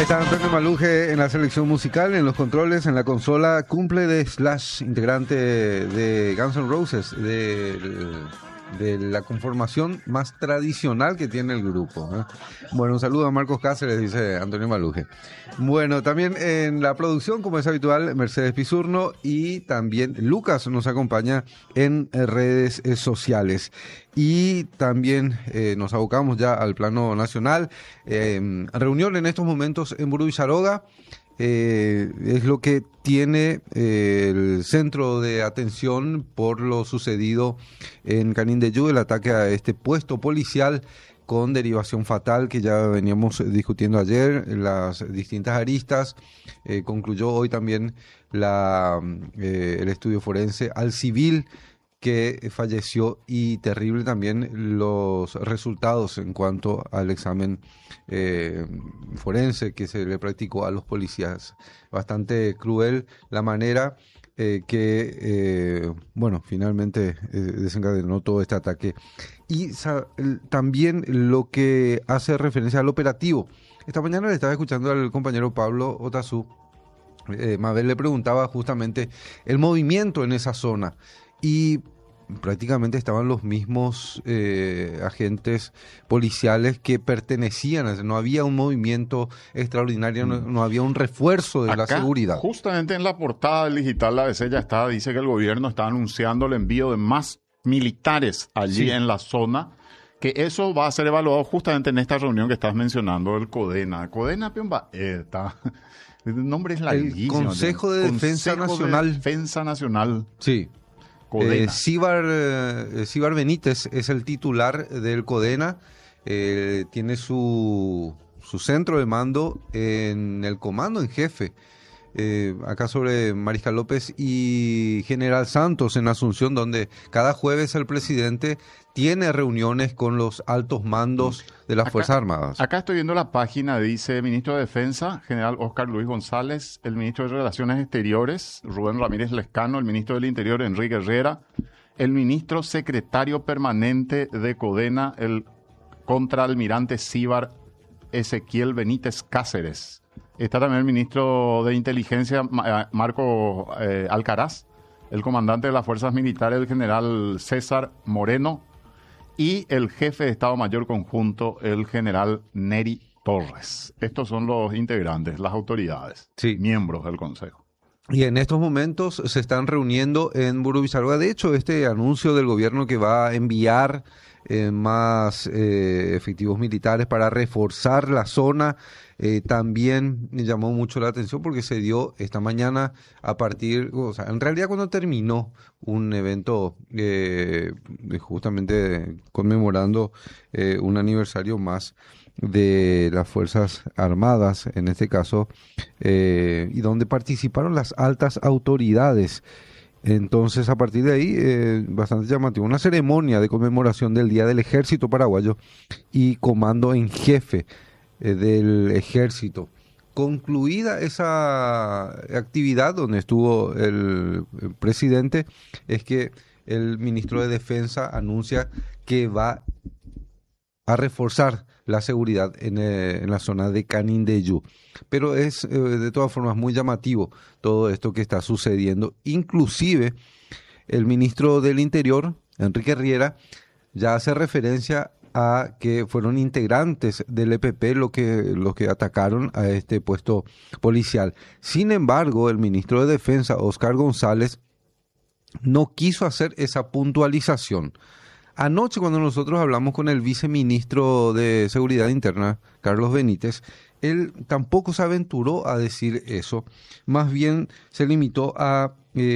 Ahí está Antonio Maluje en la selección musical, en los controles, en la consola. Cumple de Slash, integrante de Guns N' Roses, de la conformación más tradicional que tiene el grupo, ¿eh? Bueno, un saludo a Marcos Cáceres, dice Antonio Maluje. Bueno, también en la producción, como es habitual, Mercedes Pizurno, y también Lucas nos acompaña en redes sociales. Y también nos abocamos ya al plano nacional. Reunión en estos momentos en Burubisharoga. Es lo que tiene el centro de atención por lo sucedido en Canindeyú, el ataque a este puesto policial con derivación fatal que ya veníamos discutiendo ayer, las distintas aristas. Concluyó hoy también el estudio forense al civil que falleció, y terrible también los resultados en cuanto al examen forense que se le practicó a los policías. Bastante cruel la manera finalmente desencadenó todo este ataque. Y también lo que hace referencia al operativo. Esta mañana le estaba escuchando al compañero Pablo Otazú. Mabel le preguntaba justamente el movimiento en esa zona, y prácticamente estaban los mismos agentes policiales que pertenecían. No había un movimiento extraordinario, no había un refuerzo de la seguridad. Justamente en la portada del digital, la ABC ya dice que el gobierno está anunciando el envío de más militares allí en la zona, que eso va a ser evaluado justamente en esta reunión que estás mencionando, el CODENA. CODENA, el nombre es larguísimo. El Consejo de Defensa Nacional. Defensa Nacional. Sí. Cíbar Benítez es el titular del CODENA. Tiene su centro de mando en el comando en jefe, acá sobre Mariscal López y General Santos en Asunción, donde cada jueves el presidente tiene reuniones con los altos mandos de las Fuerzas Armadas. Acá estoy viendo la página, dice ministro de Defensa, general Óscar Luis González, el ministro de Relaciones Exteriores, Rubén Ramírez Lescano, el ministro del Interior, Enrique Herrera, el ministro secretario permanente de CODENA, el contraalmirante Cíbar Ezequiel Benítez Cáceres. Está también el ministro de Inteligencia, Marco Alcaraz, el comandante de las Fuerzas Militares, el general César Moreno, y el jefe de Estado Mayor Conjunto, el general Neri Torres. Estos son los integrantes, las autoridades, miembros del Consejo. Y en estos momentos se están reuniendo en Burubisharoga. De hecho, este anuncio del gobierno que va a enviar más efectivos militares para reforzar la zona también me llamó mucho la atención, porque se dio esta mañana en realidad cuando terminó un evento justamente conmemorando un aniversario más de las Fuerzas Armadas, en este caso, y donde participaron las altas autoridades. Entonces, a partir de ahí, bastante llamativo, una ceremonia de conmemoración del Día del Ejército Paraguayo y comando en jefe del Ejército. Concluida esa actividad donde estuvo el presidente, es que el ministro de Defensa anuncia que va a reforzar la seguridad en la zona de Canindeyú. Pero es de todas formas muy llamativo todo esto que está sucediendo. Inclusive el ministro del Interior, Enrique Riera, ya hace referencia a que fueron integrantes del EPP los que atacaron a este puesto policial. Sin embargo, el ministro de Defensa, Óscar González, no quiso hacer esa puntualización. Anoche, cuando nosotros hablamos con el viceministro de Seguridad Interna, Carlos Benítez, él tampoco se aventuró a decir eso. Más bien se limitó a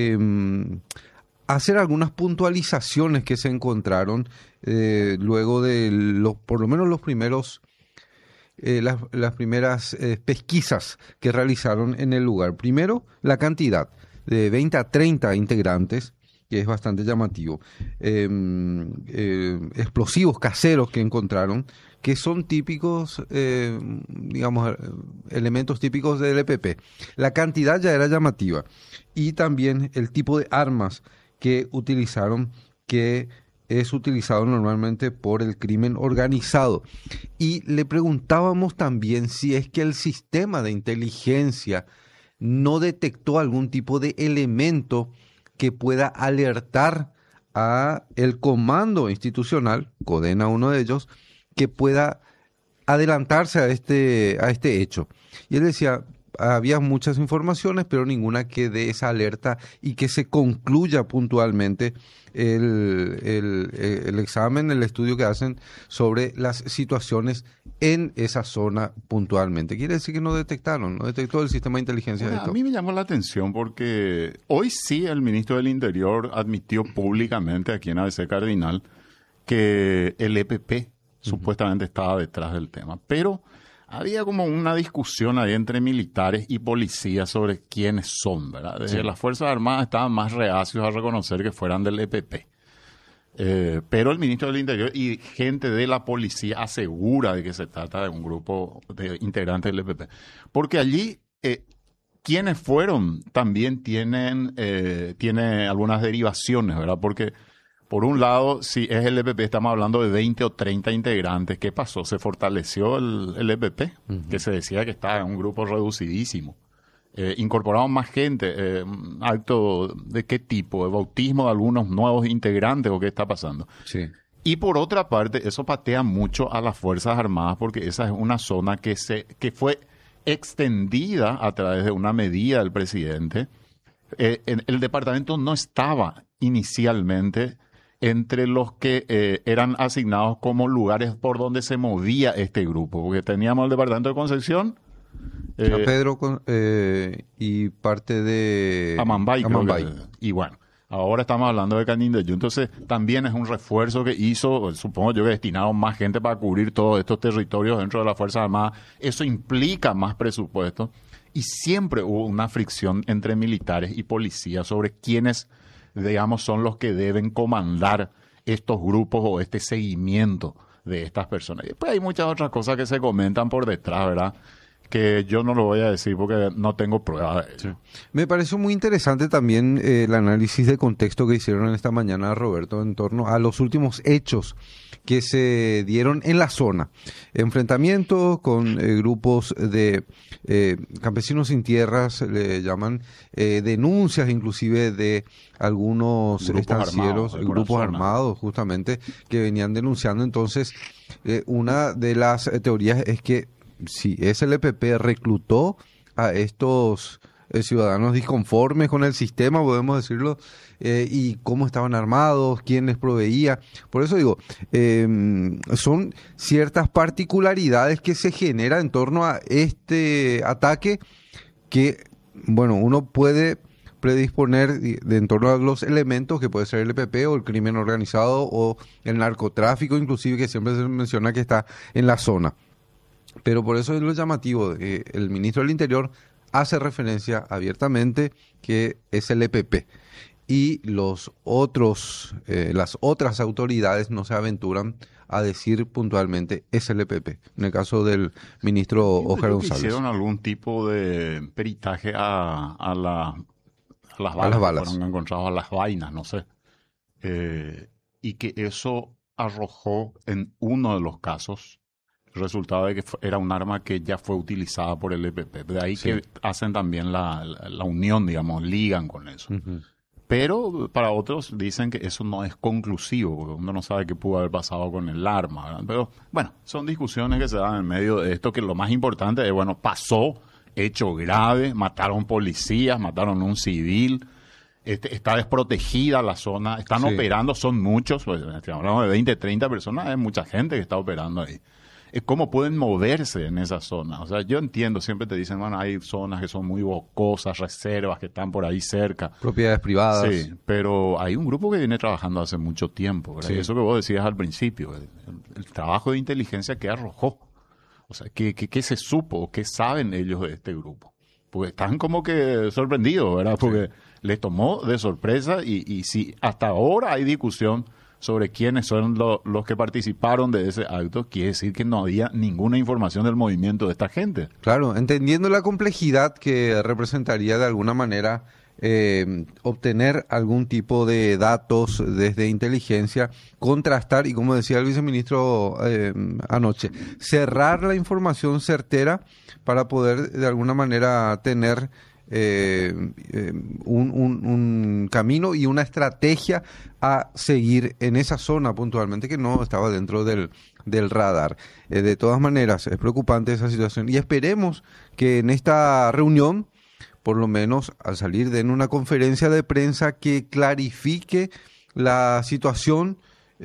hacer algunas puntualizaciones que se encontraron luego de por lo menos los primeros las primeras pesquisas que realizaron en el lugar. Primero, la cantidad de 20 a 30 integrantes, que es bastante llamativo. Explosivos caseros que encontraron, que son típicos, elementos típicos del EPP. La cantidad ya era llamativa. Y también el tipo de armas que utilizaron, que es utilizado normalmente por el crimen organizado. Y le preguntábamos también si es que el sistema de inteligencia no detectó algún tipo de elemento que pueda alertar a el comando institucional, Codena uno de ellos, que pueda adelantarse a este hecho. Y él decía, había muchas informaciones, pero ninguna que dé esa alerta y que se concluya puntualmente el examen, el estudio que hacen sobre las situaciones en esa zona puntualmente. Quiere decir que no detectó el sistema de inteligencia Bueno, esto. a mí me llamó la atención porque hoy sí el ministro del Interior admitió públicamente aquí en ABC Cardinal que el EPP supuestamente estaba detrás del tema, pero había como una discusión ahí entre militares y policías sobre quiénes son, ¿verdad? Desde las Fuerzas Armadas estaban más reacios a reconocer que fueran del EPP. Pero el ministro del Interior y gente de la policía asegura de que se trata de un grupo de integrantes del EPP. Porque allí, quienes fueron también tiene algunas derivaciones, ¿verdad? Porque por un lado, si es el EPP, estamos hablando de 20 o 30 integrantes. ¿Qué pasó? Se fortaleció el EPP, que se decía que estaba en un grupo reducidísimo. Incorporaron más gente. ¿Acto de qué tipo? ¿De bautismo de algunos nuevos integrantes o qué está pasando? Sí. Y por otra parte, eso patea mucho a las Fuerzas Armadas porque esa es una zona que fue extendida a través de una medida del presidente. El departamento no estaba inicialmente entre los que eran asignados como lugares por donde se movía este grupo, porque teníamos el departamento de Concepción, San Pedro y parte de Amambay. Y bueno, ahora estamos hablando de Canindeyú, entonces también es un refuerzo que hizo, supongo yo que destinaron más gente para cubrir todos estos territorios dentro de las Fuerzas Armadas. Eso implica más presupuesto y siempre hubo una fricción entre militares y policías sobre quiénes, digamos, son los que deben comandar estos grupos o este seguimiento de estas personas. Y después hay muchas otras cosas que se comentan por detrás, ¿verdad? Que yo no lo voy a decir porque no tengo pruebas de ello. Sí. Me pareció muy interesante también el análisis de contexto que hicieron esta mañana, Roberto, en torno a los últimos hechos que se dieron en la zona. Enfrentamientos con grupos de campesinos sin tierras, le llaman, denuncias inclusive de algunos estancieros, grupos armados justamente, que venían denunciando. Entonces, una de las teorías es que si es el EPP reclutó a estos ciudadanos disconformes con el sistema, podemos decirlo, y cómo estaban armados, quién les proveía. Por eso digo, son ciertas particularidades que se generan en torno a este ataque que, bueno, uno puede predisponer de en torno a los elementos que puede ser el EPP o el crimen organizado o el narcotráfico, inclusive, que siempre se menciona que está en la zona. Pero por eso es lo llamativo, el ministro del Interior hace referencia abiertamente que es el EPP y las otras autoridades no se aventuran a decir puntualmente es el EPP. En el caso del ministro Óscar González. ¿Hicieron algún tipo de peritaje a las balas que fueron encontradas, a las vainas, no sé? Y que eso arrojó en uno de los casos el resultado de que era un arma que ya fue utilizada por el EPP. De ahí sí, que hacen también la unión, digamos, ligan con eso. Uh-huh. Pero para otros dicen que eso no es conclusivo, porque uno no sabe qué pudo haber pasado con el arma, ¿verdad? Pero bueno, son discusiones que se dan en medio de esto, que lo más importante es, bueno, pasó, hecho grave, mataron policías, mataron un civil, está desprotegida la zona, están operando, son muchos, pues, hablamos de 20, 30 personas, hay mucha gente que está operando ahí. ¿Cómo pueden moverse en esa zona? O sea, yo entiendo, siempre te dicen, bueno, hay zonas que son muy boscosas, reservas que están por ahí cerca. Propiedades privadas. Sí, pero hay un grupo que viene trabajando hace mucho tiempo, ¿verdad? Sí. Y eso que vos decías al principio, el trabajo de inteligencia que arrojó. O sea, ¿qué se supo? ¿Qué saben ellos de este grupo? Porque están como que sorprendidos, ¿verdad? Porque les tomó de sorpresa y si hasta ahora hay discusión sobre quiénes son los que participaron de ese acto, quiere decir que no había ninguna información del movimiento de esta gente. Claro, entendiendo la complejidad que representaría de alguna manera obtener algún tipo de datos desde inteligencia, contrastar y, como decía el viceministro anoche, cerrar la información certera para poder de alguna manera tener un camino y una estrategia a seguir en esa zona puntualmente que no estaba dentro del radar. De todas maneras, es preocupante esa situación y esperemos que en esta reunión, por lo menos al salir de una conferencia de prensa que clarifique la situación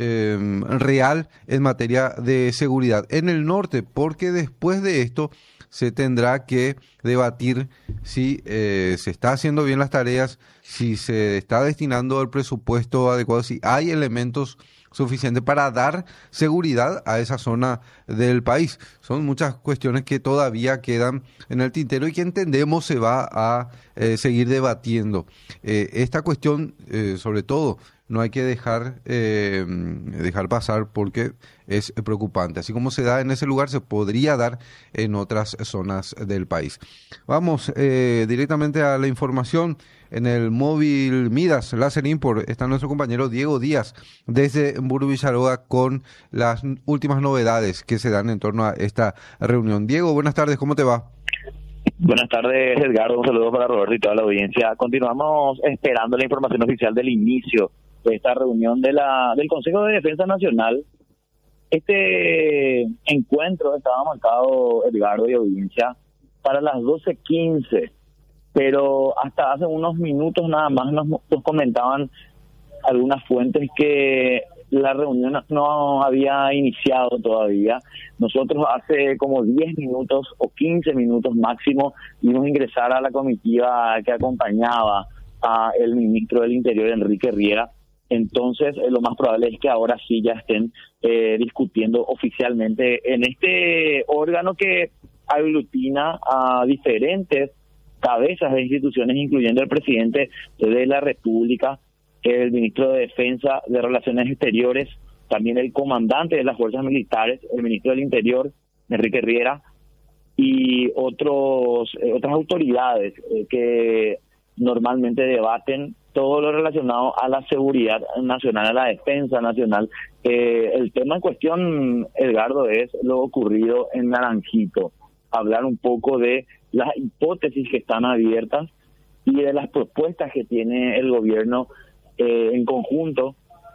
real en materia de seguridad en el norte, porque después de esto se tendrá que debatir si se está haciendo bien las tareas, si se está destinando el presupuesto adecuado, si hay elementos suficientes para dar seguridad a esa zona del país. Son muchas cuestiones que todavía quedan en el tintero y que entendemos se va a seguir debatiendo. Esta cuestión, sobre todo, no hay que dejar pasar porque es preocupante. Así como se da en ese lugar, se podría dar en otras zonas del país. Vamos directamente a la información. En el móvil Midas Láser Import está nuestro compañero Diego Díaz desde Villarroa con las últimas novedades que se dan en torno a esta reunión. Diego, buenas tardes, ¿cómo te va? Buenas tardes, Edgardo. Un saludo para Roberto y toda la audiencia. Continuamos esperando la información oficial del inicio de esta reunión del Consejo de Defensa Nacional. Este encuentro estaba marcado, Edgardo y audiencia, para las 12:15, pero hasta hace unos minutos nada más nos comentaban algunas fuentes que la reunión no había iniciado todavía. Nosotros hace como 10 minutos o 15 minutos máximo vimos ingresar a la comitiva que acompañaba a el ministro del Interior, Enrique Riera. Entonces, lo más probable es que ahora sí ya estén discutiendo oficialmente en este órgano que aglutina a diferentes cabezas de instituciones, incluyendo el presidente de la República, el ministro de Defensa, de Relaciones Exteriores, también el comandante de las fuerzas militares, el ministro del Interior, Enrique Riera, y otras autoridades que normalmente debaten todo lo relacionado a la seguridad nacional, a la defensa nacional. El tema en cuestión, Edgardo, es lo ocurrido en Naranjito. Hablar un poco de las hipótesis que están abiertas y de las propuestas que tiene el gobierno en conjunto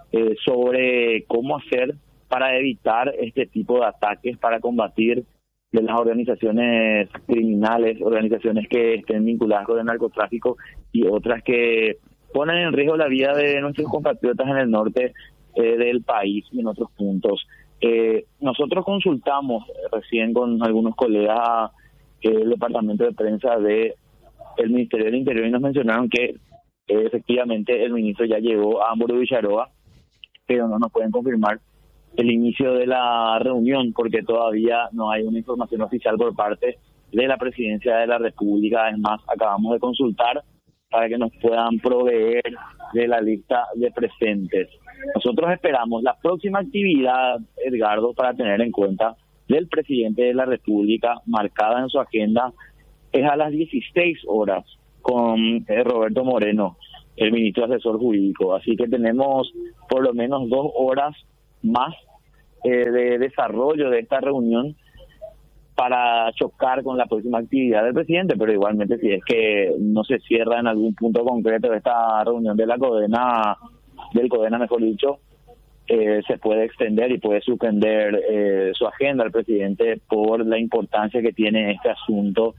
sobre cómo hacer para evitar este tipo de ataques, para combatir de las organizaciones criminales, organizaciones que estén vinculadas con el narcotráfico y otras que ponen en riesgo la vida de nuestros compatriotas en el norte del país y en otros puntos. Nosotros consultamos recién con algunos colegas el departamento de prensa del Ministerio del Interior y nos mencionaron que efectivamente el ministro ya llegó a Villarroa, pero no nos pueden confirmar el inicio de la reunión porque todavía no hay una información oficial por parte de la Presidencia de la República. Es más, acabamos de consultar para que nos puedan proveer de la lista de presentes. Nosotros esperamos la próxima actividad, Edgardo, para tener en cuenta del presidente de la República, marcada en su agenda, es a las 16 horas con Roberto Moreno, el ministro asesor jurídico. Así que tenemos por lo menos 2 horas más de desarrollo de esta reunión para chocar con la próxima actividad del presidente, pero igualmente si es que no se cierra en algún punto concreto de esta reunión de la CODENA, mejor dicho, se puede extender y puede suspender su agenda al presidente por la importancia que tiene este asunto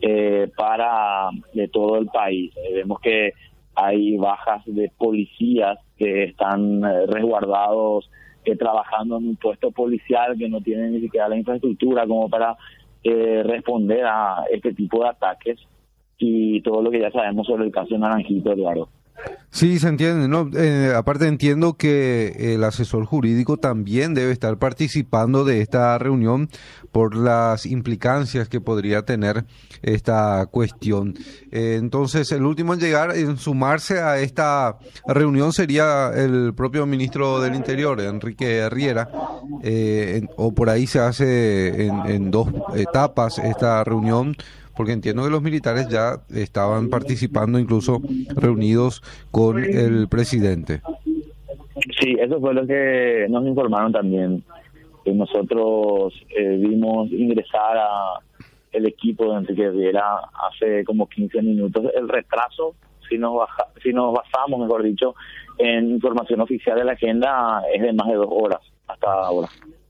para de todo el país. Vemos que hay bajas de policías que están resguardados trabajando en un puesto policial que no tienen ni siquiera la infraestructura como para responder a este tipo de ataques y todo lo que ya sabemos sobre el caso de Naranjito, Eduardo. Sí, se entiende, ¿no? Aparte entiendo que el asesor jurídico también debe estar participando de esta reunión por las implicancias que podría tener esta cuestión. Entonces, el último en llegar, en sumarse a esta reunión sería el propio ministro del Interior, Enrique Riera, o por ahí se hace en 2 etapas esta reunión, porque entiendo que los militares ya estaban participando, incluso reunidos con el presidente. Sí, eso fue lo que nos informaron también. Nosotros vimos ingresar a el equipo de Enrique Riera hace como 15 minutos. El retraso, si nos basamos, mejor dicho, en información oficial de la agenda, es de más de 2 horas hasta ahora.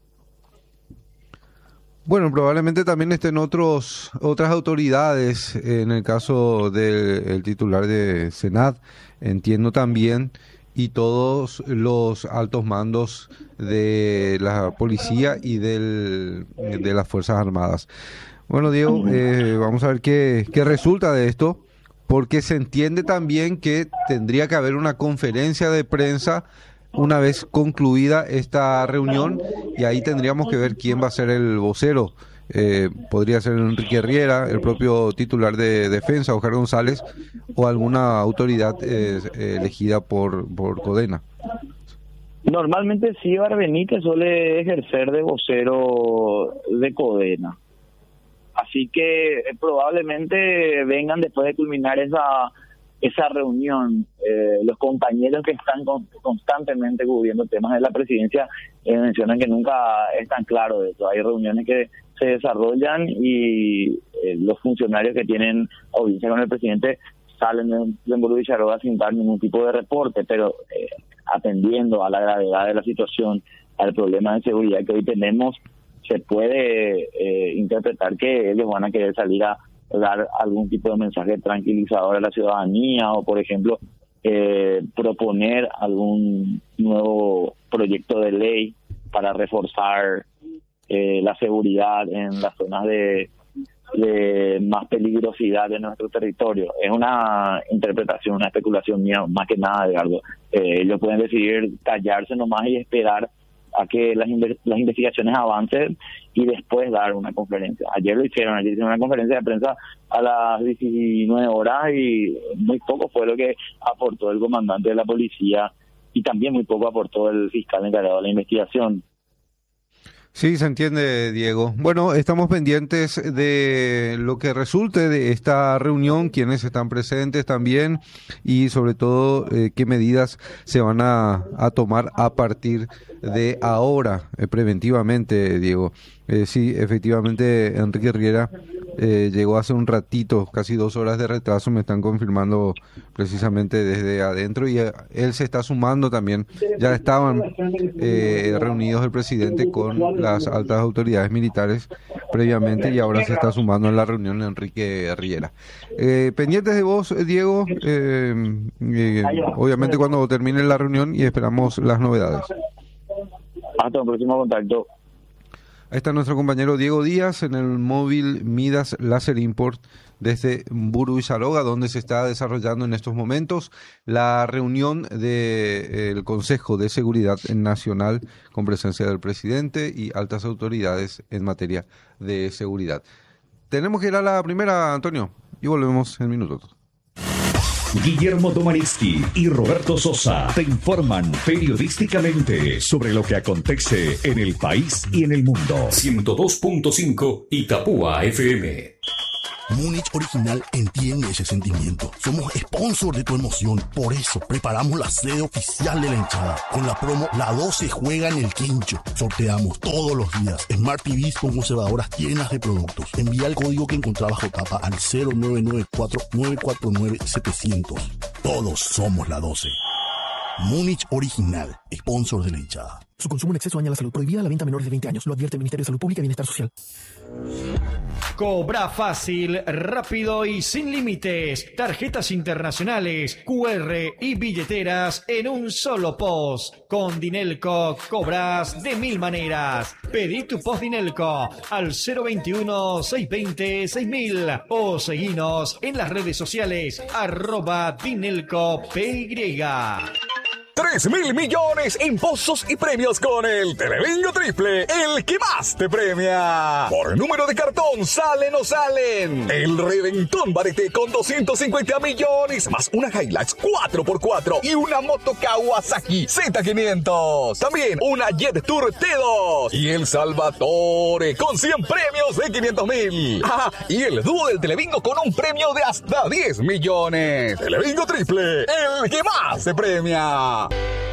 Bueno, probablemente también estén otras autoridades, en el caso del titular de Senat, entiendo también, y todos los altos mandos de la policía y de las Fuerzas Armadas. Bueno, Diego, vamos a ver qué resulta de esto, porque se entiende también que tendría que haber una conferencia de prensa una vez concluida esta reunión, y ahí tendríamos que ver quién va a ser el vocero. Podría ser Enrique Riera, el propio titular de Defensa, Oscar González, o alguna autoridad elegida por Codena. Normalmente Cíbar Benítez suele ejercer de vocero de Codena. Así que probablemente vengan después de culminar esa reunión. Los compañeros que están constantemente cubriendo temas de la presidencia mencionan que nunca es tan claro de eso. Hay reuniones que se desarrollan y los funcionarios que tienen audiencia con el presidente salen de Emburu Villarroga sin dar ningún tipo de reporte, pero atendiendo a la gravedad de la situación, al problema de seguridad que hoy tenemos, se puede interpretar que ellos van a querer salir a dar algún tipo de mensaje tranquilizador a la ciudadanía, o por ejemplo proponer algún nuevo proyecto de ley para reforzar la seguridad en las zonas de más peligrosidad de nuestro territorio. Es una interpretación, una especulación mía, más que nada, Edgardo. Ellos pueden decidir callarse nomás y esperar a que las investigaciones avancen y después dar una conferencia. Ayer hicieron una conferencia de prensa a las 19 horas y muy poco fue lo que aportó el comandante de la policía, y también muy poco aportó el fiscal encargado de la investigación. Sí, se entiende, Diego. Bueno, estamos pendientes de lo que resulte de esta reunión, quienes están presentes también, y sobre todo qué medidas se van a tomar a partir de ahora, preventivamente, Diego. Sí, efectivamente, Enrique Riera llegó hace un ratito, casi 2 horas de retraso, me están confirmando precisamente desde adentro, y él se está sumando también. Ya estaban reunidos el presidente con las altas autoridades militares previamente, y ahora se está sumando en la reunión Enrique Riera. Pendientes de vos, Diego, obviamente cuando termine la reunión, y esperamos las novedades. Hasta el próximo contacto. Ahí está nuestro compañero Diego Díaz en el móvil Midas Láser Import desde Emburu Villarroga, donde se está desarrollando en estos momentos la reunión del Consejo de Seguridad Nacional, con presencia del presidente y altas autoridades en materia de seguridad. Tenemos que ir a la primera, Antonio, y volvemos en minutos. Guillermo Domanitsky y Roberto Sosa te informan periodísticamente sobre lo que acontece en el país y en el mundo. 102.5 Itapúa FM. Múnich Original entiende ese sentimiento. Somos sponsor de tu emoción. Por eso preparamos la sede oficial de la hinchada. Con la promo La 12 juega en el quincho. Sorteamos todos los días Smart TVs con conservadoras llenas de productos. Envía el código que encontrás bajo tapa al 0994-949-700. Todos somos la 12. Múnich Original, sponsor de la hinchada. Su consumo en exceso daña la salud. Prohibida la venta a menores de 20 años. Lo advierte el Ministerio de Salud Pública y Bienestar Social. Cobra fácil, rápido y sin límites. Tarjetas internacionales, QR y billeteras en un solo post. Con Dinelco cobras de 1000 maneras. Pedí tu post Dinelco al 021-620-6000 o seguinos en las redes sociales @DinelcoPY. 3.000 millones en pozos y premios con el Telebingo Triple, el que más te premia. Por número de cartón, ¿salen o salen? El Reventón Barete con 250 millones, más una Hilux 4x4 y una moto Kawasaki Z500. También una Jet Tour T2 y el Salvatore con 100 premios de 500.000. Ah, y el dúo del Telebingo con un premio de hasta 10 millones. Telebingo Triple, el que más se premia.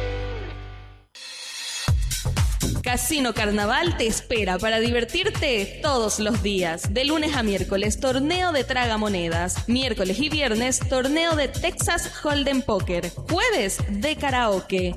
Casino Carnaval te espera para divertirte todos los días. De lunes a miércoles, torneo de tragamonedas. Miércoles y viernes, torneo de Texas Hold'em Poker. Jueves de karaoke.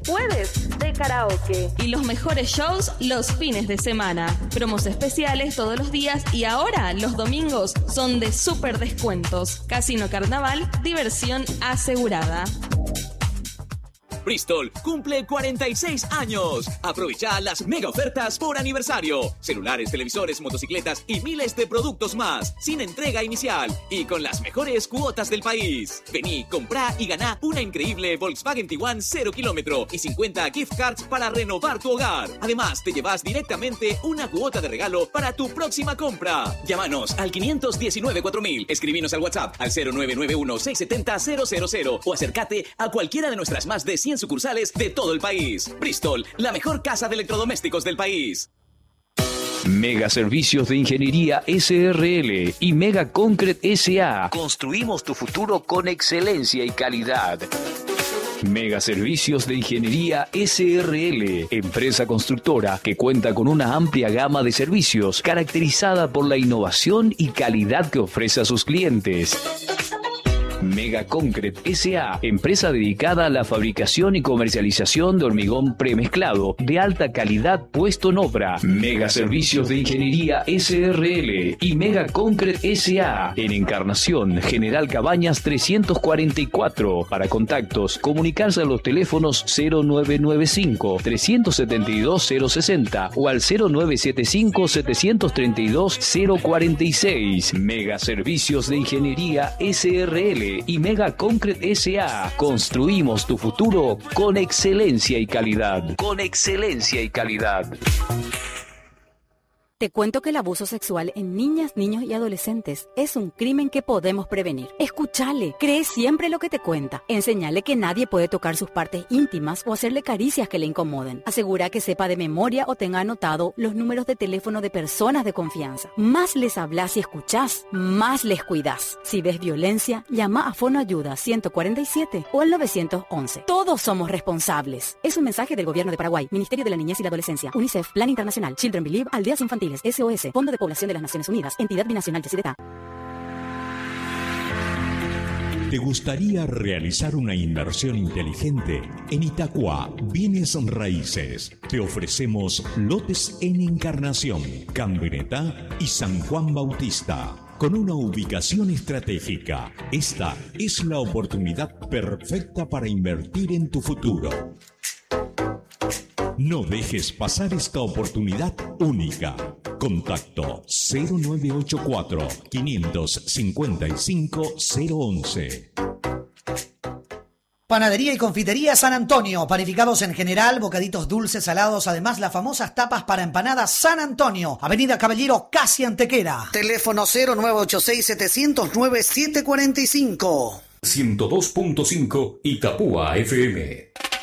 Y los mejores shows los fines de semana. Promos especiales todos los días y ahora los domingos son de súper descuentos. Casino Carnaval, diversión asegurada. Bristol cumple 46 años. Aprovecha las mega ofertas por aniversario. Celulares, televisores, motocicletas y miles de productos más. Sin entrega inicial y con las mejores cuotas del país. Vení, comprá y ganá una increíble Volkswagen Tiguan 0 kilómetro y 50 gift cards para renovar tu hogar. Además, te llevas directamente una cuota de regalo para tu próxima compra. Llámanos al 519-4000. Escribinos al WhatsApp al 0991-670-000 o acércate a cualquiera de nuestras más de 100 sucursales de todo el país. Bristol, la mejor casa de electrodomésticos del país. Mega Servicios de Ingeniería SRL y Mega Concrete S.A. Construimos tu futuro con excelencia y calidad. Mega Servicios de Ingeniería SRL, empresa constructora que cuenta con una amplia gama de servicios caracterizada por la innovación y calidad que ofrece a sus clientes. Mega Concrete S.A., empresa dedicada a la fabricación y comercialización de hormigón premezclado de alta calidad puesto en obra. Mega Servicios de Ingeniería SRL y Mega Concrete S.A. en Encarnación, General Cabañas 344. Para contactos, comunicarse a los teléfonos 0995-372-060 o al 0975-732-046. Mega Servicios de Ingeniería SRL y Mega Concrete S.A. Construimos tu futuro con excelencia y calidad. Con excelencia y calidad. Te cuento que el abuso sexual en niñas, niños y adolescentes es un crimen que podemos prevenir. Escúchale, cree siempre lo que te cuenta. Enséñale que nadie puede tocar sus partes íntimas o hacerle caricias que le incomoden. Asegura que sepa de memoria o tenga anotado los números de teléfono de personas de confianza. Más les hablas y escuchás, más les cuidás. Si ves violencia, llama a Fono Ayuda 147 o al 911. Todos somos responsables. Es un mensaje del Gobierno de Paraguay, Ministerio de la Niñez y la Adolescencia, UNICEF, Plan Internacional, Children Believe, Aldeas Infantiles, SOS, Fondo de Población de las Naciones Unidas, Entidad Binacional Yacyretá. ¿Te gustaría realizar una inversión inteligente? En Itacua, Bienes Raíces. Te ofrecemos lotes en Encarnación, Cambenetá y San Juan Bautista. Con una ubicación estratégica, esta es la oportunidad perfecta para invertir en tu futuro. No dejes pasar esta oportunidad única. Contacto 0984 555 011. Panadería y confitería San Antonio, panificados en general, bocaditos dulces, salados, además las famosas tapas para empanadas San Antonio, Avenida Caballero, casi Antequera. Teléfono 0986-709-745. 102.5 Itapúa FM.